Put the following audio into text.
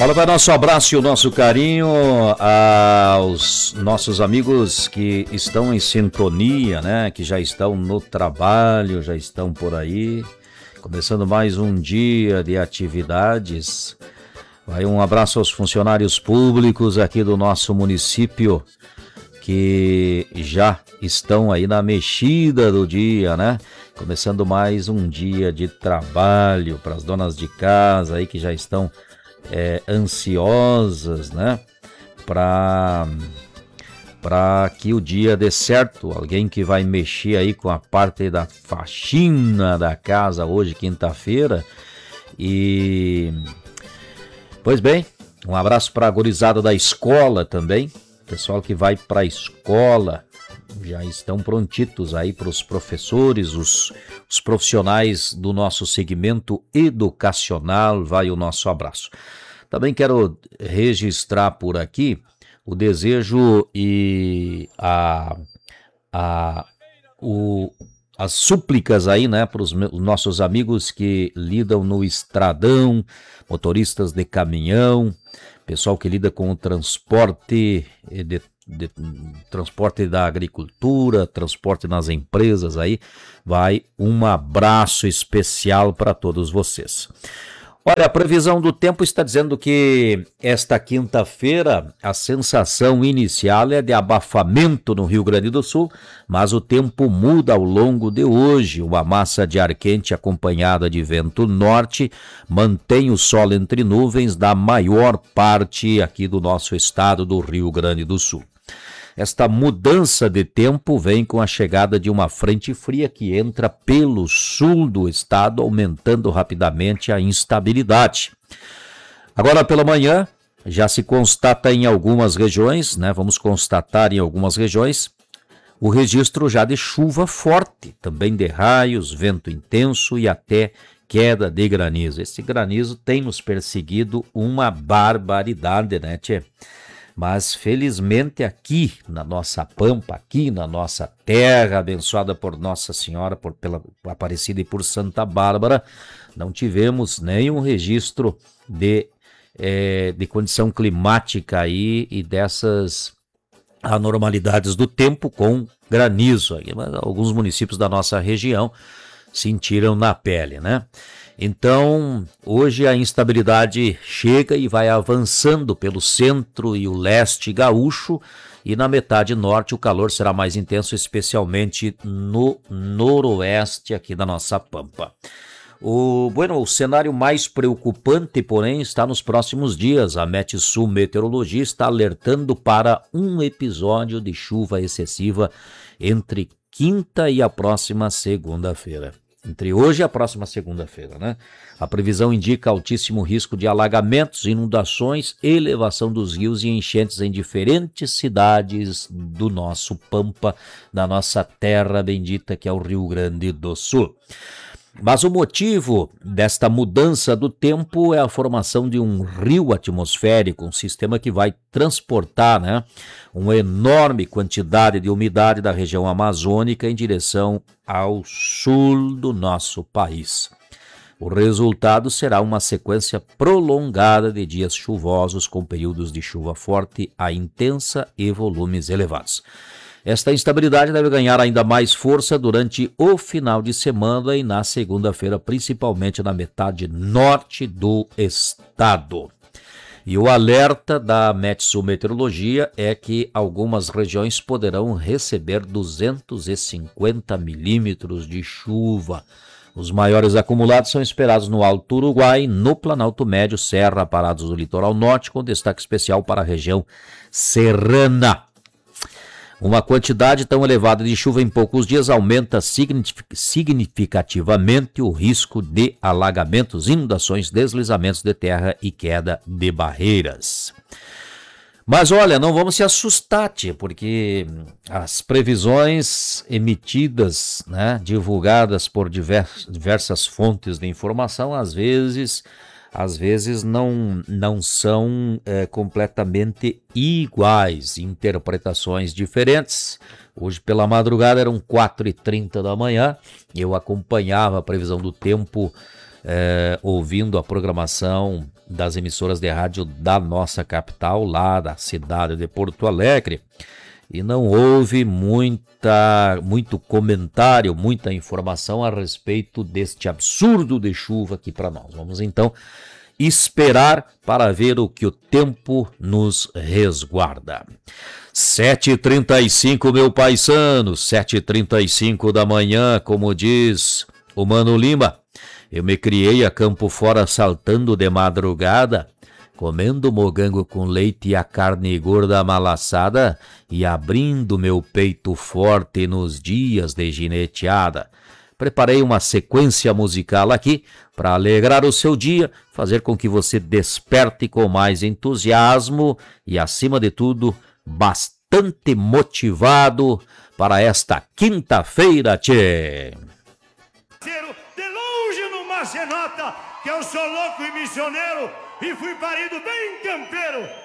Olha, para nosso abraço e o nosso carinho aos nossos amigos que estão em sintonia, né? Que já estão no trabalho, já estão por aí, começando mais um dia de atividades. Vai um abraço aos funcionários públicos aqui do nosso município, que já estão aí na mexida do dia, né? Começando mais um dia de trabalho para as donas de casa aí que já estão ansiosas, né? Para que o dia dê certo. Alguém que vai mexer aí com a parte da faxina da casa hoje, quinta-feira. E pois bem, um abraço para a gurizada da escola também. Pessoal que vai para a escola, já estão prontitos aí para os professores, os profissionais do nosso segmento educacional, vai o nosso abraço. Também quero registrar por aqui o desejo e as súplicas aí, né, para os nossos amigos que lidam no estradão, motoristas de caminhão, pessoal que lida com o transporte transporte da agricultura, transporte nas empresas aí, vai um abraço especial para todos vocês. Olha, a previsão do tempo está dizendo que esta quinta-feira a sensação inicial é de abafamento no Rio Grande do Sul, mas o tempo muda ao longo de hoje. Uma massa de ar quente acompanhada de vento norte mantém o sol entre nuvens da maior parte aqui do nosso estado do Rio Grande do Sul. Esta mudança de tempo vem com a chegada de uma frente fria que entra pelo sul do estado, aumentando rapidamente a instabilidade. Agora pela manhã, já se constata em algumas regiões, né? Vamos constatar em algumas regiões, o registro já de chuva forte, também de raios, vento intenso e até queda de granizo. Esse granizo tem nos perseguido uma barbaridade, né, tchê? Mas felizmente aqui na nossa pampa, aqui na nossa terra, abençoada por Nossa Senhora, pela Aparecida e por Santa Bárbara, não tivemos nenhum registro de condição climática aí e dessas anormalidades do tempo com granizo. Mas alguns municípios da nossa região sentiram na pele, né? Então, hoje a instabilidade chega e vai avançando pelo centro e o leste gaúcho, e na metade norte o calor será mais intenso, especialmente no noroeste aqui da nossa pampa. O cenário mais preocupante, porém, está nos próximos dias. A Metsul Meteorologia está alertando para um episódio de chuva excessiva entre quinta e a próxima segunda-feira. Entre hoje e a próxima segunda-feira, né? A previsão indica altíssimo risco de alagamentos, inundações, elevação dos rios e enchentes em diferentes cidades do nosso Pampa, da nossa terra bendita que é o Rio Grande do Sul. Mas o motivo desta mudança do tempo é a formação de um rio atmosférico, um sistema que vai transportar, né, uma enorme quantidade de umidade da região amazônica em direção ao sul do nosso país. O resultado será uma sequência prolongada de dias chuvosos com períodos de chuva forte a intensa e volumes elevados. Esta instabilidade deve ganhar ainda mais força durante o final de semana e na segunda-feira, principalmente na metade norte do estado. E o alerta da Metsul Meteorologia é que algumas regiões poderão receber 250 milímetros de chuva. Os maiores acumulados são esperados no Alto Uruguai, no Planalto Médio, Serra, Parados do Litoral Norte, com destaque especial para a região serrana. Uma quantidade tão elevada de chuva em poucos dias aumenta significativamente o risco de alagamentos, inundações, deslizamentos de terra e queda de barreiras. Mas olha, não vamos se assustar, tia, porque as previsões emitidas, né, divulgadas por diversas fontes de informação, às vezes não são completamente iguais, interpretações diferentes. Hoje pela madrugada eram 4h30 da manhã, eu acompanhava a previsão do tempo ouvindo a programação das emissoras de rádio da nossa capital, lá da cidade de Porto Alegre, e não houve muito comentário, muita informação a respeito deste absurdo de chuva aqui para nós. Vamos então esperar para ver o que o tempo nos resguarda. 7h35, meu paisano, 7h35 da manhã, como diz o Mano Lima. Eu me criei a campo fora saltando de madrugada, comendo mogango com leite e a carne gorda amalaçada e abrindo meu peito forte nos dias de gineteada. Preparei uma sequência musical aqui para alegrar o seu dia, fazer com que você desperte com mais entusiasmo e, acima de tudo, bastante motivado para esta quinta-feira, tchê! De longe numa cenota, que eu sou louco e missioneiro e fui parido bem campeiro.